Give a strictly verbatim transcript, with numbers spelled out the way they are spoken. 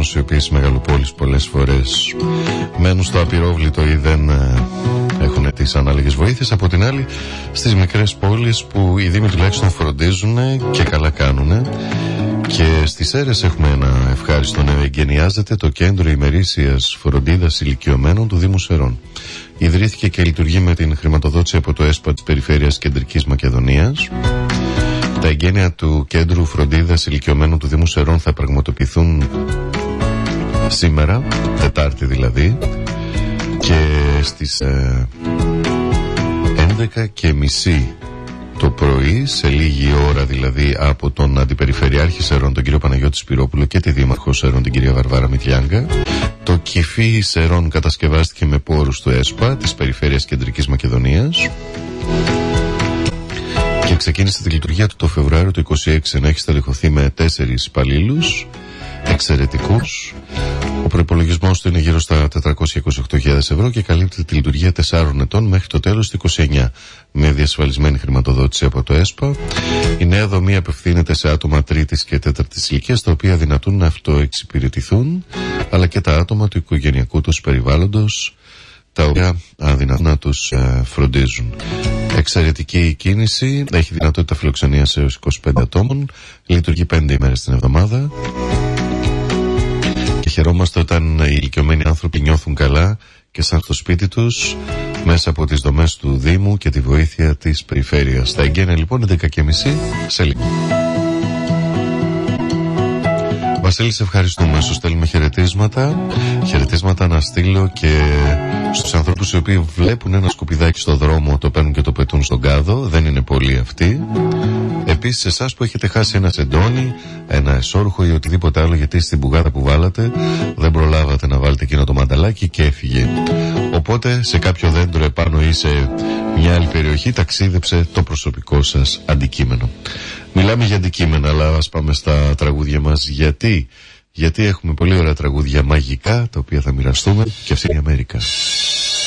οι οποίοι στις μεγαλοπόλεις πολλές φορές μένουν στο απειρόβλητο ή δεν ε, έχουν τις ανάλογες βοήθειες. Από την άλλη, στις μικρές πόλεις που οι δήμοι τουλάχιστον φροντίζουν και καλά κάνουν. Και στις Σέρρες έχουμε ένα ευχάριστο νέο. Εγκαινιάζεται το Κέντρο Ημερήσιας Φροντίδας Ηλικιωμένων του Δήμου Σερών. Ιδρύθηκε και λειτουργεί με την χρηματοδότηση από το ΕΣΠΑ της Περιφέρειας Κεντρικής Μακεδονίας. Τα εγγένεια του Κέντρου Φροντίδας Ηλικιωμένων του Δήμου Σερών θα πραγματοποιηθούν σήμερα, Τετάρτη δηλαδή, και στις ε, έντεκα και μισή το πρωί, σε λίγη ώρα δηλαδή, από τον Αντιπεριφερειάρχη Σερών, τον κύριο Παναγιώτη Σπυρόπουλο, και τη Δήμαρχο Σερών, την κυρία Βαρβάρα Μητιάγκα. Το Κηφί Σερών κατασκευάστηκε με πόρους του ΕΣΠΑ της Περιφέρειας Κεντρικής Μακεδονίας και ξεκίνησε τη λειτουργία του το Φεβρουάριο του είκοσι έξι, ενώ έχει στελεχωθεί με τέσσερις υπαλλήλους εξαιρετικούς. Ο προϋπολογισμός του είναι γύρω στα τετρακόσιες είκοσι οκτώ χιλιάδες ευρώ και καλύπτει τη λειτουργία τεσσάρων ετών μέχρι το τέλος του είκοσι εννιά, με διασφαλισμένη χρηματοδότηση από το ΕΣΠΑ. Η νέα δομή απευθύνεται σε άτομα τρίτης και τέταρτης ηλικίας, τα οποία δυνατούν να αυτοεξυπηρετηθούν, αλλά και τα άτομα του οικογενειακού τους περιβάλλοντος, τα οποία αδυνατούν να τους ε, φροντίζουν. Εξαιρετική κίνηση, έχει δυνατότητα φιλοξενίας έως είκοσι πέντε ατόμων, λειτουργεί πέντε ημέρες την εβδομάδα. Και χαιρόμαστε όταν οι ηλικιωμένοι άνθρωποι νιώθουν καλά και σαν στο σπίτι τους, μέσα από τις δομές του Δήμου και τη βοήθεια της Περιφέρειας. Τα εγγένεια λοιπόν έντεκα και μισή σε λίγο. Βασίλη, σε ευχαριστούμε. Σου στέλνουμε χαιρετίσματα. Χαιρετίσματα να στείλω και στους ανθρώπους οι οποίοι βλέπουν ένα σκουπιδάκι στο δρόμο, το παίρνουν και το πετούν στον κάδο. Δεν είναι πολλοί αυτοί. Επίσης, εσάς που έχετε χάσει ένα σεντόνι, ένα εσώρουχο ή οτιδήποτε άλλο, γιατί στην μπουγάδα που βάλατε δεν προλάβατε να βάλετε εκείνο το μανταλάκι και έφυγε. Οπότε σε κάποιο δέντρο επάνω ή σε μια άλλη περιοχή ταξίδεψε το προσωπικό σας αντικείμενο. Μιλάμε για αντικείμενα, αλλά ας πάμε στα τραγούδια μας. Γιατί, γιατί έχουμε πολύ ωραία τραγούδια μαγικά, τα οποία θα μοιραστούμε, και αυτή είναι η Αμέρικα.